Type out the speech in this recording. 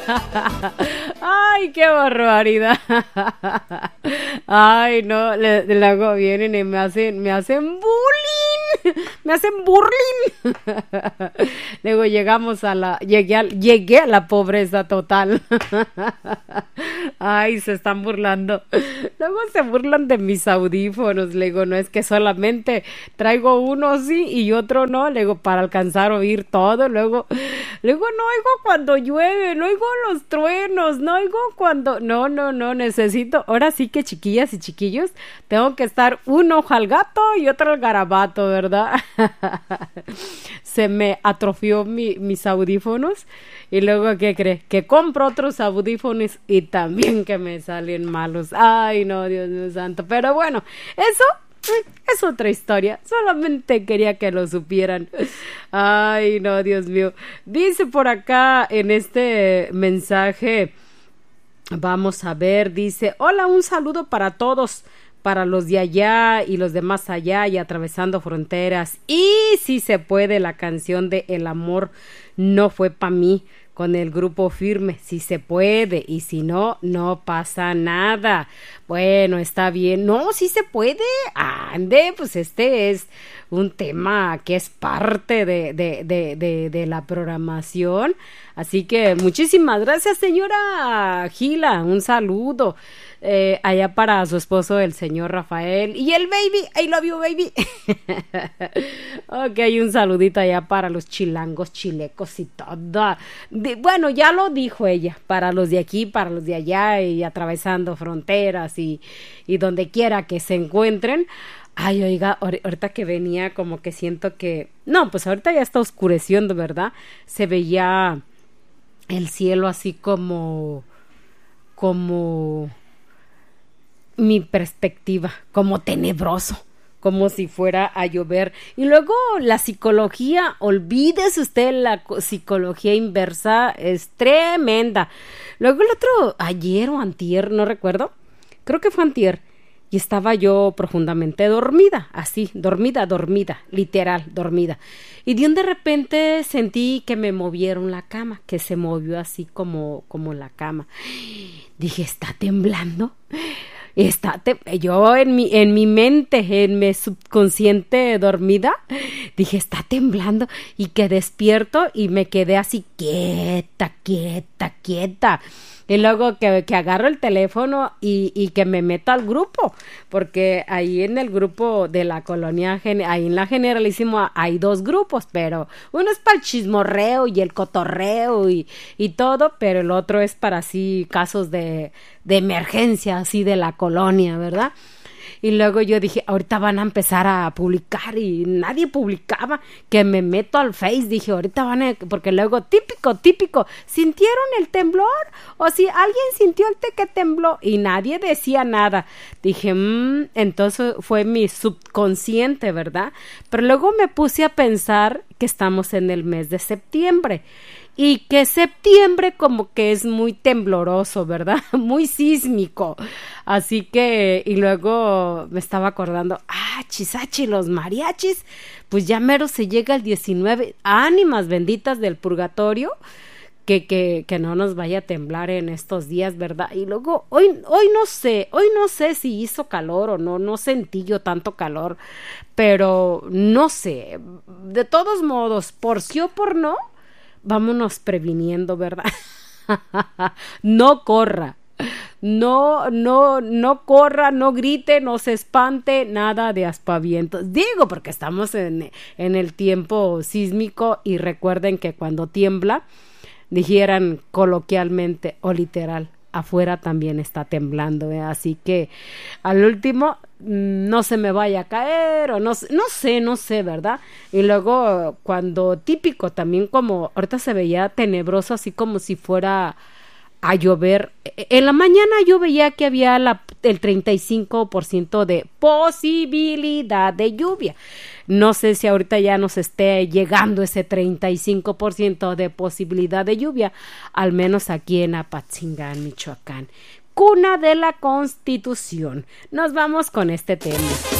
Ay, qué barbaridad. Ay, no, luego vienen y me hacen bullying. Me hacen burling. Luego llegué a la pobreza total. Ay, se están burlando. Luego se burlan de mis audífonos. Le digo, no es que solamente traigo uno sí y otro no. Le digo, para alcanzar a oír todo. Luego no oigo cuando llueve, no oigo los truenos, no oigo cuando... No, necesito... Ahora sí que, chiquillas y chiquillos, tengo que estar un ojo al gato y otro al garabato, ¿verdad? Se me atrofió mis audífonos y luego, ¿qué cree? Que compro otros audífonos y también que me salen malos. Ay, no, Dios mío santo. Pero bueno, eso es otra historia. Solamente quería que lo supieran. Ay, no, Dios mío. Dice por acá en este mensaje, vamos a ver, dice, hola, un saludo para todos, para los de allá y los de más allá y atravesando fronteras. Y si se puede, la canción de El amor no fue pa' mí, con el grupo Firme, si se puede, y si no, no pasa nada. Bueno, está bien. No, sí se puede. Ande, pues este es un tema que es parte de la programación. Así que muchísimas gracias, señora Gila. Un saludo. Allá para su esposo, el señor Rafael, y el baby, I love you, baby. Ok, un saludito allá para los chilangos, chilecos y todo. Bueno, ya lo dijo ella, para los de aquí, para los de allá y atravesando fronteras y donde quiera que se encuentren. Ay, oiga, ahorita que venía como que siento que... No, pues ahorita ya está oscureciendo, ¿verdad? Se veía el cielo así como mi perspectiva, como tenebroso, como si fuera a llover. Y luego la psicología, olvídese usted, la psicología inversa es tremenda. Luego el otro, ayer o antier, no recuerdo, creo que fue antier, y estaba yo profundamente dormida, así, dormida, literal, dormida. Y de repente sentí que me movieron la cama, que se movió así como la cama. Dije, ¿está temblando? Yo en mi mente, en mi subconsciente dormida, dije, está temblando, y que despierto y me quedé así quieta. Y luego que agarro el teléfono y que me meto al grupo, porque ahí en el grupo de la colonia, ahí en la Generalísimo hay dos grupos, pero uno es para el chismorreo y el cotorreo y todo, pero el otro es para así casos de emergencia, así de la colonia, ¿verdad? Y luego yo dije, ahorita van a empezar a publicar, y nadie publicaba, que me meto al Face, dije, ahorita porque luego típico, ¿sintieron el temblor? O si alguien sintió que tembló, y nadie decía nada. Dije, entonces fue mi subconsciente, ¿verdad? Pero luego me puse a pensar que estamos en el mes de septiembre, y que septiembre como que es muy tembloroso, ¿verdad? Muy sísmico. Así que, y luego me estaba acordando, chisachi, los mariachis, pues ya mero se llega el 19, ánimas benditas del purgatorio, que no nos vaya a temblar en estos días, ¿verdad? Y luego, hoy no sé si hizo calor o no sentí yo tanto calor, pero no sé, de todos modos, por sí o por no, vámonos previniendo, ¿verdad? No corra, no corra, no grite, no se espante, nada de aspavientos. Digo, porque estamos en el tiempo sísmico, y recuerden que cuando tiembla, dijeran coloquialmente o literal, afuera también está temblando, ¿eh? Así que al último no se me vaya a caer, o no sé, ¿verdad? Y luego cuando típico también, como ahorita se veía tenebroso, así como si fuera a llover. En la mañana yo veía que había el 35% de posibilidad de lluvia. No sé si ahorita ya nos esté llegando ese 35% de posibilidad de lluvia, al menos aquí en Apatzingán, Michoacán, cuna de la Constitución. Nos vamos con este tema.